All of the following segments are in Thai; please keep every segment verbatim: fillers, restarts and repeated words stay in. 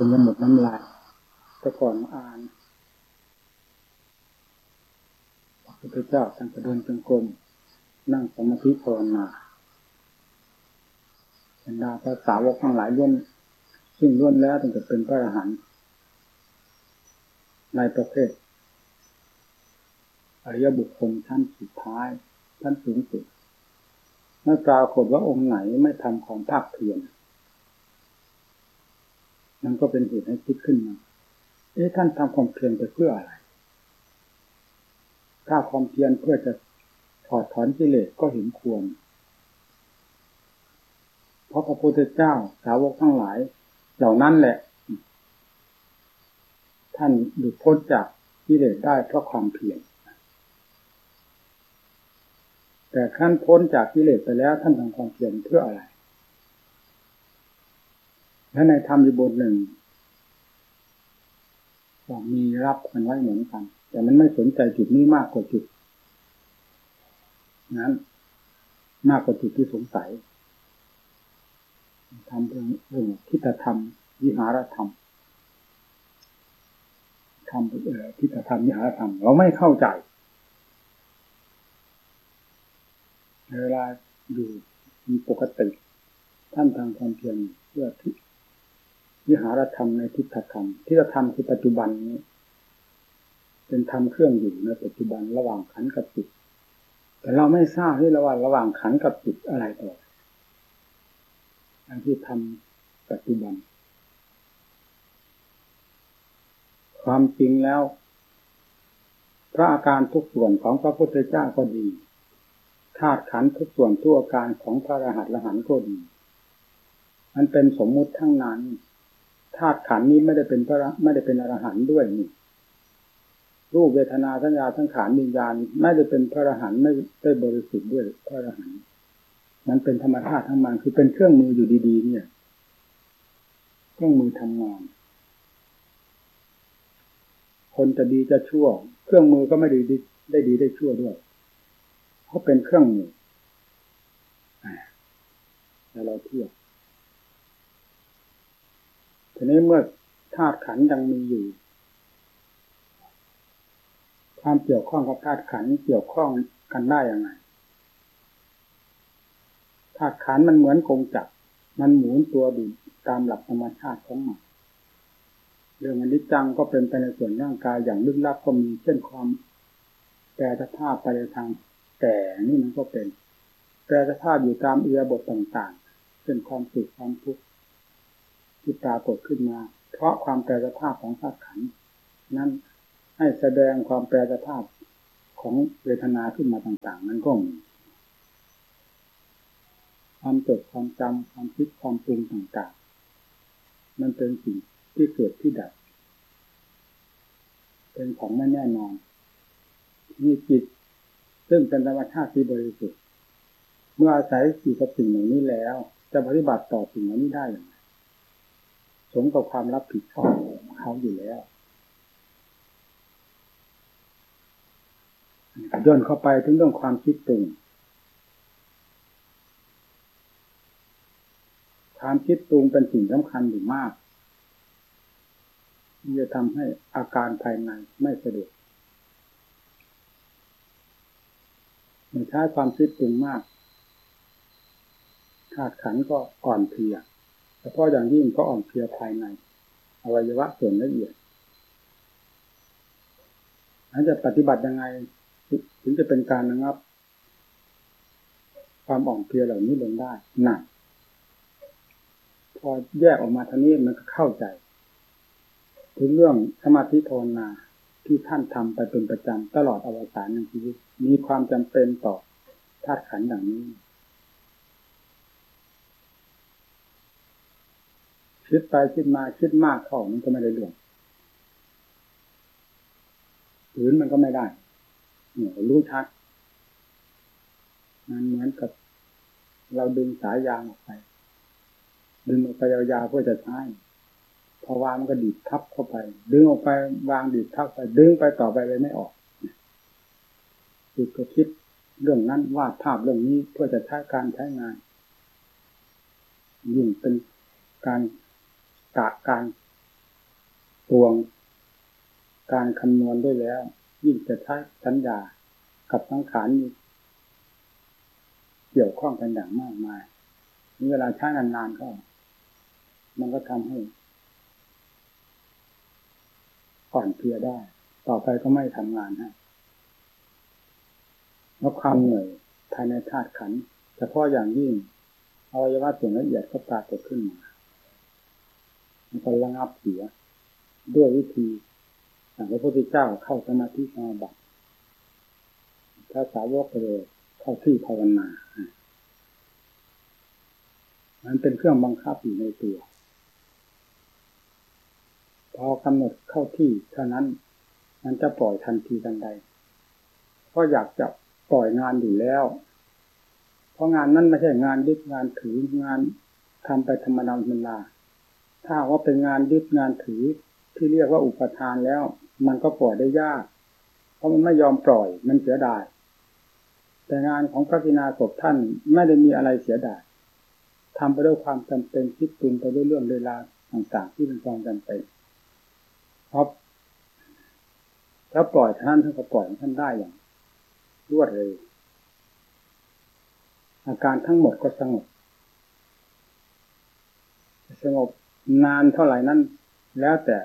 นจะหมดน้ำลายแต่ก่อนอ่านพระพุทธเจ้าท่านก็เดินจงกรมนั่งสมาธิภาวนาบรรดาพระสาวกทั้งหลายล้วนซึ่งล้วนแล้วตั้งแต่เป็นพระอรหันต์ในประเภทอริยบุคคลท่านสุดท้ายท่านสูงสุดไม่ปรากฏว่าองค์ไหนไม่ทำความภาคเพียรนั่นก็เป็นเหตุให้คิดขึ้นมาเอ๊ะท่านทำความเพียรไปเพื่ออะไรถ้าความเพียรเพื่อจะถอดถอนกิเลสก็เห็นควรเพราะพระพุทธเจ้าสาวกทั้งหลายเหล่านั้นแหละท่านหลุดพ้นจากกิเลสได้เพราะความเพียรแต่ขั้นพ้นจากกิเลสไปแล้วท่านทำความเพียรเพื่ออะไรและในธรรมอีกบทหนึ่งก็มีรับกันไว้เหมือนกันแต่มันไม่สนใจจุดนี้มากกว่าจุดนั้นมากกว่าจุดที่สงสัยทำเรื่องเรื่องทิฏฐธรรมวิหารธรรมทำเอ่อทิฏฐธรรมวิหารธรรมเราไม่เข้าใจเวลาอยู่มีปกติท่านทำความเพียรเพื่อวิหารธรรมในทิฏฐธรรมทิฏฐธรรมคือปัจจุบันนี้เป็นธรรมเครื่องอยู่ในปัจจุบันระหว่างขันธ์กับจิตแต่เราไม่ทราบที่ระหว่างระหว่างขันธ์กับจิตอะไรต่ออันที่ทำปัจจุบันความจริงแล้วพระอาการทุกส่วนของพระพุทธเจ้าก็ดีธาตุขันธ์ทุกส่วนทุกอาการของพระอรหันต์อรหันต์ก็ดีมันเป็นสมมุติทั้งนั้นธาตุขันธ์นี้ไม่ได้เป็นพระไม่ได้เป็นอรหันต์ด้วยนี่รูปเวทนาสัญญาสังขารวิญญาณไม่ได้เป็นพระอรหันต์ไม่ได้บริสุทธิ์ด้วยพระอรหันต์มันเป็นธรรมชาติทั้งมันคือเป็นเครื่องมืออยู่ดีๆเนี่ยเครื่องมือทำงานคนจะดีจะชั่วเครื่องมือก็ไม่ได้ดีได้ดีได้ชั่วด้วยเพราะเป็นเครื่องมือแต่เราเทียบทีนี้เมื่อธาตุขันธ์ยังมีอยู่ความเกี่ยวข้องกับธาตุขันธ์เกี่ยวข้องกันได้ยังไงธาตุขันธ์มันเหมือนกงจักรมันหมุนตัวอยู่ตามหลักธรรมชาติของมันเรื่องอนิจจังก็เป็นไปในส่วนร่างกายอย่างลึกลับก็มีเช่นความแปรสภาพไปในทางแก่นี่มันก็เป็นแปรสภาพอยู่ตามอิริยาบถต่างๆเช่นความสุขความทุกข์ที่ปรากฏขึ้นมาเพราะความแปรสภาพของธาตุขันธ์นั้นให้แสดงความแปรสภาพของเวทนาขึ้นมาต่างๆนั้นก็มีความจดความจำความคิดความปรุงต่างๆมันเป็นสิ่งที่เกิดที่ดับเป็นของไม่แน่นอนมีจิตซึ่งเป็นธรรมชาติที่บริสุทธิ์เมื่ออาศัยอยู่กับสิ่งเหล่านี้แล้วจะปฏิบัติต่อสิ่งเหล่านี้ได้อย่างไรสมกับความรับผิดชอบเขาอยู่แล้วย่นเข้าไปถึงเรื่องความคิดปรุงความคิดปรุงเป็นสิ่งสำคัญอยู่มากที่จะทำให้อาการภายในไม่สะดวกเมื่อใช้ความคิดปรุงมากธาตุขันธ์ก็อ่อนเพลียเฉพาะอย่างยิ่งก็อ่อนเพลียภายในอวัยวะส่วนละเอียดอาจจะปฏิบัติยังไงถึงจะเป็นการระงับความอ่อนเพลียเหล่านี้ลงได้นั่นพอแยกออกมาทางนี้มันก็เข้าใจถึงเรื่องสมาธิภาวนาที่ท่านทำไปเป็นประจำตลอดอวสานในชีวิตมีความจำเป็นต่อธาตุขันธ์อย่างนี้คิดไปคิดมาคิดมากเข้ามันก็ไม่ได้เรื่องฝืนมันก็ไม่ได้เนี่ยรู้ชัดมันเหมือนกับเราดึงสายยางออกไปดึงออกไปยาวๆเพื่อจะใช้พอวางมันก็ดีดทับเข้าไปดึงออกไปวางดีดทับไปดึงไปต่อไปเลยไม่ออกจิตก็คิดเรื่องนั้นวาดภาพเรื่องนี้เพื่อจะใช้การใช้งานยิ่งเป็นการกะการตวงการคำนวณด้วยแล้วยิ่งจะใช้สัญญากับสังขารนี้เกี่ยวข้องกันอย่างมากมายนี่เวลาใช้นานๆก็มันก็ทำให้อ่อนเพลียได้ต่อไปก็ไม่ทำงานฮะแล้วความเหนื่อยภายในธาตุขันธ์เฉพาะอย่างยิ่งอวัยวะส่วนละเอียดก็ปรากฏขึ้นมามันก็ระงับเสียด้วยวิธีอย่างพระพุทธเจ้าเข้าสมาธิสมาบัติพระสาวกเลยเข้าที่ภาวนามันเป็นเครื่องบังคับอยู่ในตัวพอกำหนดเข้าที่เท่านั้นมันจะปล่อยทันทีทันใดเพราะอยากจะปล่อยงานอยู่แล้วเพราะงานนั้นไม่ใช่งานยึดงานถืองานทำไปธรรมดาธรรมดาถ้าว่าเป็นงานยึดงานถือที่เรียกว่าอุปทานแล้วมันก็ปล่อยได้ยากเพราะมันไม่ยอมปล่อยมันเสียดายแต่งานของพระกิณาสพท่านไม่ได้มีอะไรเสียดายทำไปด้วยความจำเป็นคิดปรุงไปด้วยเรื่องเวลาต่างๆที่เป็นความจำเป็นเพราะถ้าปล่อยท่านท่านก็ปล่อยท่านได้อย่างรวดเร็วอาการทั้งหมดก็สงบสงบนานเท่าไหร่นั้นแล้วแต่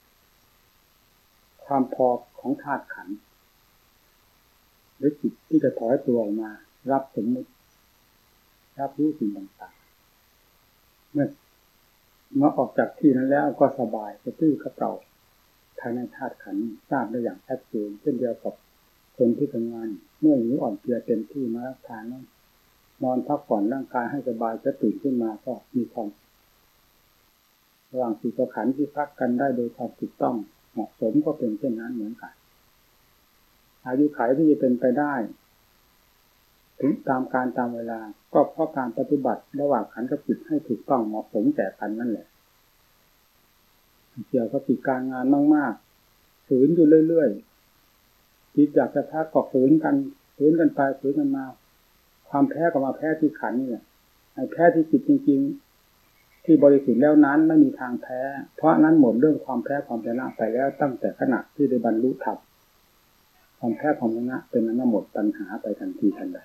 ความพอของธาตุขันธ์หรือจิตที่จะถอยตัวออกมารับสมมติรับรู้สิ่งต่างๆเมื่อเมื่อออกจากที่นั้นแล้วก็สบายกระตื้อกระเปร่าภายในธาตุขันธ์ทราบได้อย่างชัดเจนเช่นเดียวกับคนที่ทำงานเมื่อหิวอ่อนเพลียเต็มที่มารับทานนั้นนอนพักผ่อนร่างกายให้สบายจะตื่นขึ้นมาก็มีความระหว่างสี่ตัวขันธ์ที่พักกันได้โดยความถูกต้องเหมาะสมก็เป็นเช่นนั้นเหมือนกันอายุขัยที่จะเป็นไปได้ถึงตามการตามเวลาก็เพราะการปฏิบัติระหว่างขันธ์กับจิตให้ถูกต้องเหมาะสมแก่กันนั่นแหละเกี่ยวกับกิจการงานมากๆฝืนอยู่เรื่อยๆจิตอยากจะพักก็ฝืนกันฝืนกันไปฝืนกันมาความแพ้ก็มาแพ้ที่ขันธ์นี่แหละไอ้แพ้ที่จิตจริงๆที่บริสุทธิ์แล้วนั้นไม่มีทางแพ้เพราะนั้นหมดเรื่องความแพ้ความชนะไปแล้วตั้งแต่ขณะที่ได้บรรลุธรรมความแพ้ความชนะเป็นนั้นหมดปัญหาไปทันทีทันใด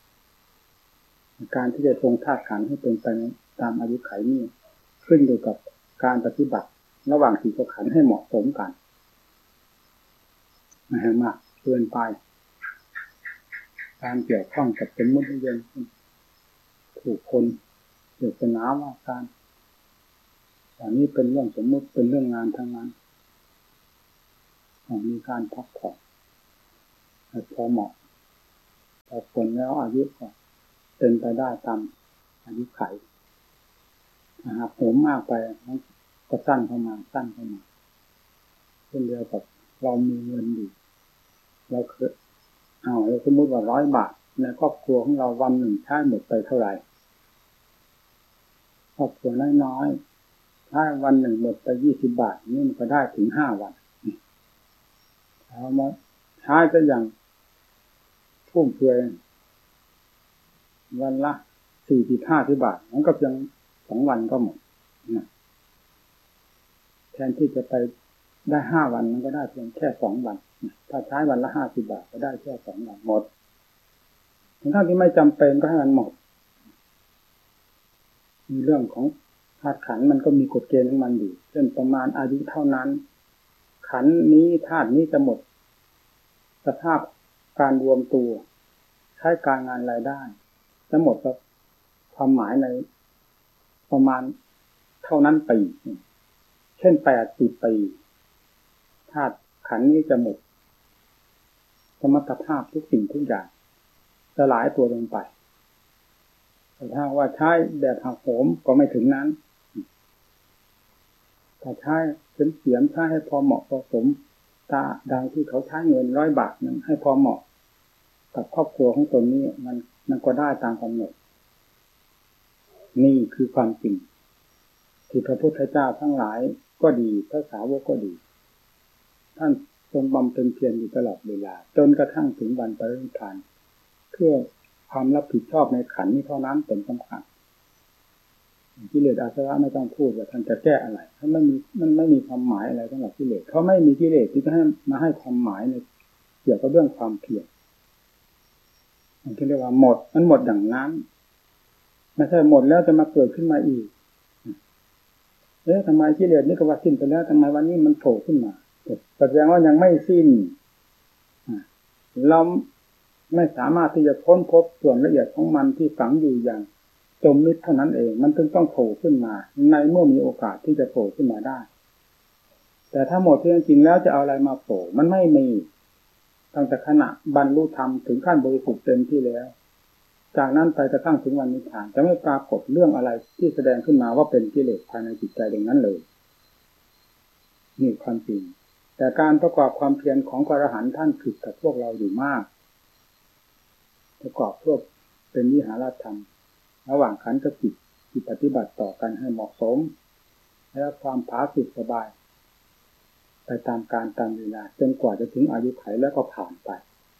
การที่จะทรงธาตุขันธ์ให้เป็นไปตามอายุขัยนี้ขึ้นอยู่กับการปฏิบัติระหว่างสี่ตัวขันธ์ให้เหมาะสมกันไม่ให้มากเกินไปการเกี่ยวข้องกับสมมุตินิยมถูกคนเกิดปัญหาว่าการอย่างนี้เป็นเรื่องสมมุติเป็นเรื่องงานทั้งนั้นต้องมีการพักผ่อนให้พอเหมาะพอคนแล้วอายุก็เป็นไปได้ตามอายุขัยถ้าหากโหมมากไปก็สั้นเข้ามาสั้นเข้ามาเช่นเดียวกับเรามีเงินอยู่เราเคยเอาสมมติว่าร้อยบาทในครอบครัวของเราวันหนึ่งใช้หมดไปเท่าไหร่ครอบครัวน้อยๆถ้าวันหนึ่งหมดไปยี่สิบบาทนี่มันก็ได้ถึงห้าวันเอามาใช้ก็อย่างฟุ่มเฟือยวันละสี่สิบห้าสิบบาทมันก็เพียงสองวันก็หมดนะแทนที่จะไปได้ห้าวันมันก็ได้เพียงแค่สองวันถ้าใช้วันละห้าสิบบาทก็ได้แค่สองวันหมดถ้าที่ไม่จำเป็นก็ให้มันหมดมีเรื่องของธาตุขันธ์มันก็มีกฎเกณฑ์ของมันอยู่เช่นประมาณอายุเท่านั้นขันธ์นี้ธาตุนี้จะหมดสภาพการรวมตัวใช้การงานรายได้จะหมดความหมายในประมาณเท่านั้นปีเช่นแปดสิบปีธาตุขันธ์นี้จะหมดสมรรถภาพทุกสิ่งทุกอย่างสลายตัวลงไปแต่ถ้าว่าใช้แบบหักโหมก็ไม่ถึงนั้นถ้าใช้เป็นเสียมใช้ให้พอเหมาะพอสมตาดังที่เขาใช้เงินร้อยบาทนั้นให้พอเหมาะกับครอบครัวของตนนี้มันมันก็ได้ตามกำหนดนี่คือความจริงที่พระพุทธเจ้าทั้งหลายก็ดีพระสาวกก็ดีท่านทรงบำเพ็ญเพียรอยู่ตลอดเวลาจนกระทั่งถึงวันปรินิพพานเพื่อความรับผิดชอบในขันธ์นี้เท่านั้นเป็นสำคัญกิเลสอาสวะไม่ต้องพูดว่าท่านจะแก้อะไรถ้าไม่มีมันไม่มีความหมายอะไรสำหรับกิเลสเขาไม่มีกิเลสที่จะให้มาให้ความหมายในเกี่ยวกับเรื่องความเพียรมันที่เรียกว่าหมดมันหมดอย่างนั้นไม่ใช่หมดแล้วจะมาเกิดขึ้นมาอีกเอ๊ะทำไมกิเลสนี่ก็ว่าสิ้นไปแล้วทำไมวันนี้มันโผล่ขึ้นมาแสดงว่ายังไม่สิ้นเราไม่สามารถที่จะค้นพบส่วนละเอียดของมันที่ฝังอยู่อย่างจมมิดเท่านั้นเองมันจึงต้องโผล่ขึ้นมาในเมื่อมีโอกาสที่จะโผล่ขึ้นมาได้แต่ถ้าหมดที่จริงแล้วจะเอาอะไรมาโผล่มันไม่มีตั้งแต่ขณะบรรลุธรรมถึงขั้นบริสุทธิ์เต็มที่แล้วจากนั้นไปกระทั่งถึงวันนิพพานจะไม่ปรากฏเรื่องอะไรที่แสดงขึ้นมาว่าเป็นกิเลสภายในจิตใจอย่างนั้นเลยนี่ความจริงแต่การประกอบความเพียรของพระอรหันต์ท่านผิดกับพวกเราอยู่มากประกอบเพื่อเป็นวิหารธรรมระหว่างขันธ์กับจิตที่ปฏิบัติต่อกันให้เหมาะสมและความผาสุกสบายไปตามการตามเวลาจนกว่าจะถึงอายุขัยแล้วก็ผ่านไป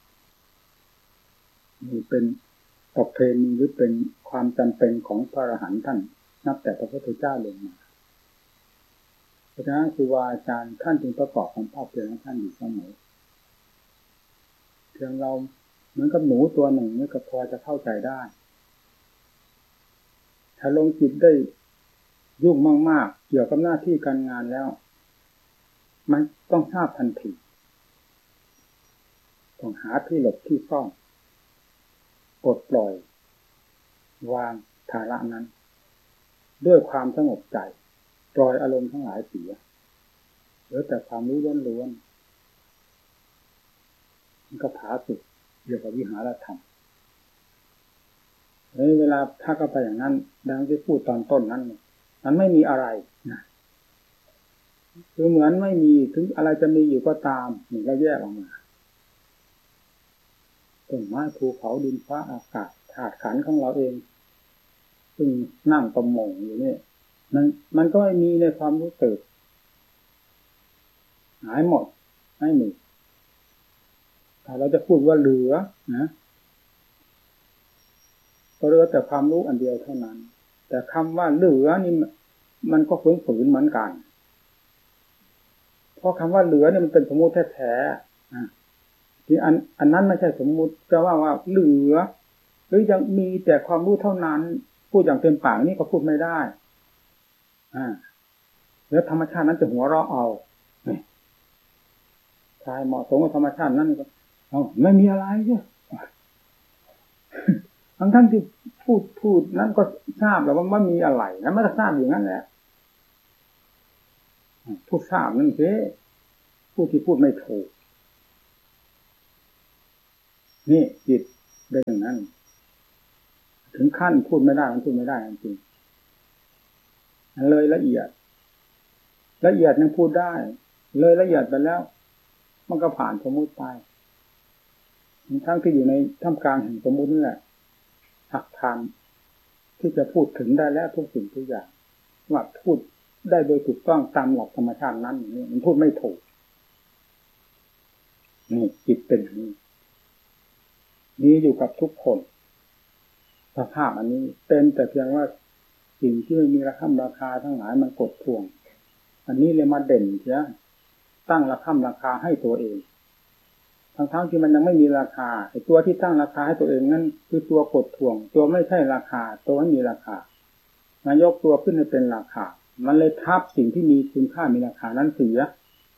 นี่เป็นประเพณีหรือเป็นความจำเป็นของพระอรหันต์ท่านนับแต่พระพุทธเจ้าลงมาเพราะฉะนั้นครูบาอาจารย์ท่านจึงประกอบความภาคเพียรของท่านอยู่เสมอเพียงเราเหมือนกับหนูตัวหนึ่งนี่ก็พอจะเข้าใจได้ถ้าลงจิตได้ยุ่งมากๆเกี่ยวกับหน้าที่การงานแล้วมันต้องทราบทันทีต้องหาที่หลบที่ซ่อนปลดปล่อยวางภาระนั้นด้วยความสงบใจปล่อยอารมณ์ทั้งหลายเสียเหลือแต่ความรู้ล้วนๆมันก็ผาสุกเรียกว่าวิหารธรรมเวลาถ้าเข้าไปอย่างนั้นดังที่พูดตอนต้นนั้นมันไม่มีอะไรนะคือเหมือนไม่มีถึงอะไรจะมีอยู่ก็ตามนี่เราแยกออกมาต้นไม้ภูเขาดินฟ้าอากาศธาตุขันธ์ของเราเองซึ่งนั่งประมงอยู่นี่มันมันก็ไม่มีในความรู้สึกหายหมดไม่มีถ้าเราจะพูดว่าเหลือนะก็เหลือแต่ความรู้อันเดียวเท่านั้นแต่คำว่าเหลือนี่มันก็ฝืนๆเหมือนกันเพราะคำว่าเหลือเนี่ยมันเป็นสมมุติแท้ๆที่อันอันนั้นไม่ใช่สมมุติจะว่าว่าเหลือหรือยังมีแต่ความรู้เท่านั้นพูดอย่างเต็มปากนี่ก็พูดไม่ได้อ่าแล้วธรรมชาตินั้นจะหัวเราะเอาใช่เหมาะสมกับธรรมชาตินั้นก็เอาไม่มีอะไรใช่ทั้งทั้งที่พูดพูดนั้นก็ทราบแล้วว่าไม่มีอะไรนะไม่ได้ทราบอย่างนั้นแหละพูดทราบนั่นสิพูดที่พูดไม่ถูกนี่จิตเป็นอย่างนั้นถึงขั้นพูดไม่ได้มันพูดไม่ได้จริงๆเลยละเอียดละเอียดยังพูดได้เลยละเอียดไปแล้วมันก็ผ่านสมมุติไปทั้งที่อยู่ในท่ามกลางแห่งสมมุตินั่นแหละหักทางที่จะพูดถึงได้แล้วทุกสิ่งทุกอย่างว่าพูดได้โดยถูกต้องตามหลักธรรมชาตินั้นนี่มันพูดไม่ถูกนี่จิตเป็นอย่างนี้นี่อยู่กับทุกคนสภาพอันนี้เป็นแต่เพียงว่าสิ่งที่ไม่มีราคาราคาทั้งหลายมันกดทวงอันนี้เลยมาเด่นเสียตั้งราคาราคาให้ตัวเองทั้งๆที่มันยังไม่มีราคาไอ้ตัวที่ตั้งราคาให้ตัวเองนั่นคือตัวกดทวงตัวไม่ใช่ราคาตัวไม่มีราคานายกตัวขึ้นให้เป็นราคามันเลยทับสิ่งที่มีคุณค่ามีราคานั้นเสีย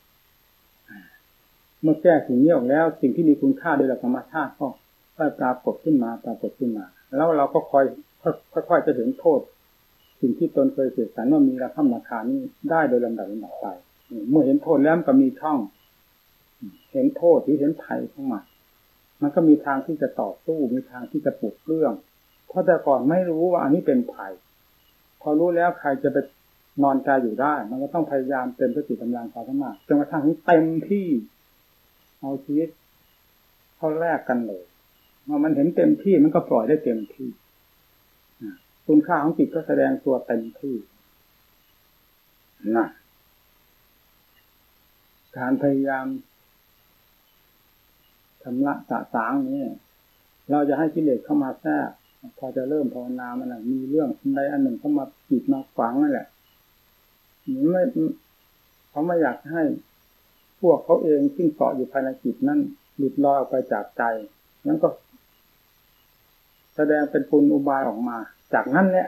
เมื่อแก้สิ่งนี้ออกแล้วสิ่งที่มีคุณค่าโดยหลักธรรมชาติก็ค่อยปรากฏขึ้นมาปรากฏขึ้นมาแล้วเราก็คอยค่อยๆจะเห็นโทษสิ่งที่ตนเคยเสกสรรว่ามีราคาราคานี้ได้โดยลำดับลำดับไปเมื่อเห็นโทษแล้วก็มีช่องเห็นโทษหรือเห็นภัยของมันมันก็มีทางที่จะต่อสู้มีทางที่จะปลุกเรื่องเพราะแต่ก่อนไม่รู้ว่าอันนี้เป็นภัยพอรู้แล้วใครจะไปนอนใจอยู่ได้มันก็ต้องพยายามเต็มสติกำลังความสามารถจนกระทั่งเต็มที่เอาชีวิตเข้าแลกกันเลยเมื่อมันเห็นเต็มที่มันก็ปล่อยได้เต็มที่คุณค่าของจิตก็แสดงตัวเต็มที่นะการพยายามชำระสะสางนี้เราจะให้กิเลสเข้ามาแทรกพอจะเริ่มภาวนามันมีเรื่องใดอันหนึ่งเข้ามาจีบมาฝังนั่นแหละไม่เขาไม่อยากให้พวกเขาเองซึ่งเกาะอยู่ภายในจิตนั้นหลุดลอยออกไปจากใจนั้นก็แสดงเป็นปุณอุบายออกมาจากนั้นแหละ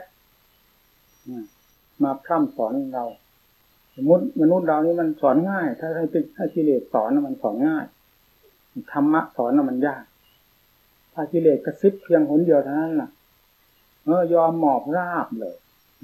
มาพร่ำสอนเราสมมติมนุษย์เรานี่มันสอนง่ายถ้าให้เป็นให้กิเลสสอนมันสอนง่ายธรรมะสอนมันยากถ้ากิเลสกระซิบเพียงหนเดียวเท่านั้นล่ะเออยอมหมอบราบเลย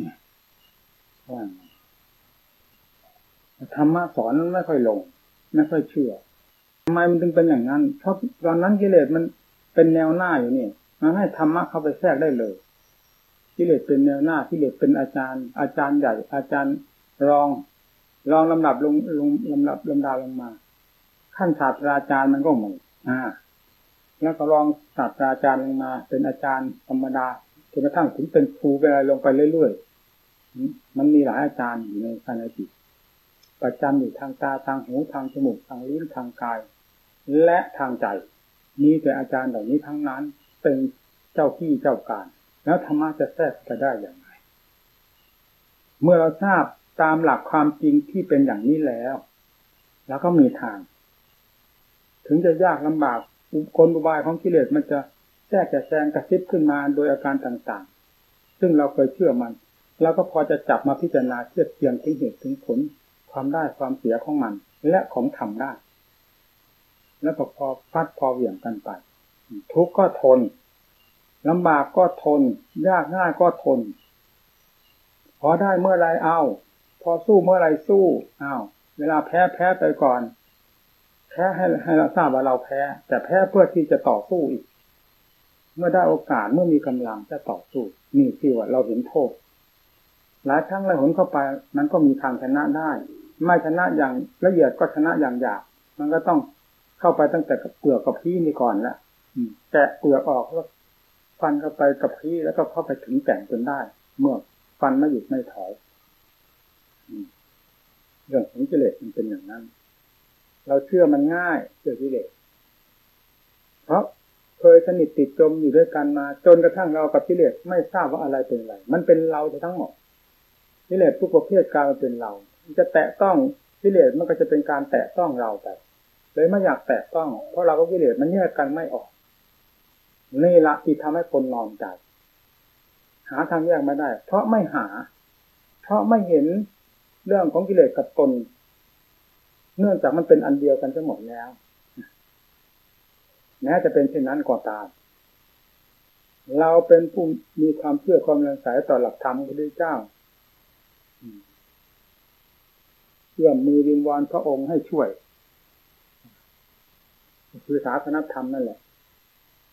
ธรรมะสอนมันไม่ค่อยลงไม่ค่อยเชื่อทำไมมันถึงเป็นอย่างนั้นเพราะตอนนั้นกิเลสมันเป็นแนวหน้าอยู่นี่มันให้ธรรมะเข้าไปแทรกได้เลยกิเลสเป็นแนวหน้ากิเลสเป็นอาจารย์อาจารย์ใหญ่อาจารย์รองรองลำดับลงลงลำดับลำดาลงมาขั้นศาสตราจารย์มันก็มีอ่าแล้วก็รองศาสตราจารย์ลงมาเป็นอาจารย์ธรรมดาจนกระทั่งถึงเป็นครูเป็นอะไรลงไปเรื่อยๆมันมีหลายอาจารย์อยู่ในภายในจิตประจำอยู่ทางตาทางหูทางจมูกทางลิ้นทางกายและทางใจมีแต่อาจารย์เหล่านี้ทั้งนั้นเป็นเจ้าที่เจ้าการแล้วธรรมะจะแทรกจะได้อย่างไรเมื่อเราทราบตามหลักความจริงที่เป็นอย่างนี้แล้วแล้วก็มีทางถึงจะยากลำบากกลอุบายของกิเลสมันจะแทรกจะแซงกระซิบขึ้นมาโดยอาการต่างๆซึ่งเราเคยเชื่อมันเราก็พอจะจับมาพิจารณาเทียบเทียงถึงเหตุถึงผลความได้ความเสียของมันและของทำได้แล้วก็พอฟัดพอเหวี่ยงกันไปทุกข์ก็ทนลำบากก็ทนยากง่ายก็ทนพอได้เมื่อไรเอาพอสู้เมื่อไรสู้อ้าวเวลาแพ้แพ้ไปก่อนแพ้ให้ให้เราทราบว่าเราแพ้แต่แพ้เพื่อที่จะต่อสู้อีกเมื่อได้โอกาสเมื่อมีกำลังจะต่อสู้นี่คือว่าเราเห็นโทษหลายครั้งหลายหนเข้าไปมันก็มีทางชนะได้ไม่ชนะอย่างละเอียดก็ชนะอย่างหยาบมันก็ต้องเข้าไปตั้งแต่เปลือกกับพี่นี่ก่อนละแกะเปลือกออกแล้วฟันเข้าไปกับพี่แล้วก็เข้าไปถึงแก่นจนได้เมื่อฟันไม่หยุดไม่ถอยเรื่องของกิเลสมันเป็นอย่างนั้นเราเชื่อมันง่ายเชื่อกิเลสเพราะเคยสนิทติดจมอยู่ด้วยกันมาจนกระทั่งเรากับกิเลสไม่ทราบว่าอะไรเป็นอะไรมันเป็นเราทั้งหมดกิเลสทุกประเภทกลายมาเป็นเราจะแตะต้องกิเลสมันก็จะเป็นการแตะต้องเราไปเลยไม่อยากแตะต้องเพราะเรากับกิเลสมันแยกกันไม่ออกนี่ละที่ทำให้คนนอนใจหาทางแยกไม่ได้เพราะไม่หาเพราะไม่เห็นเรื่องของกิเลสกับตนเนื่องจากมันเป็นอันเดียวกันทั้งหมดแล้วแม้จะเป็นเช่นนั้นก็ตามเราเป็นผู้มีความเชื่อความเลื่อมใสต่อหลักธรรมของพระพุทธเจ้าเอื้อมมือวิงวอนพระองค์ให้ช่วยคือศาสนธรรมนั่นแหละ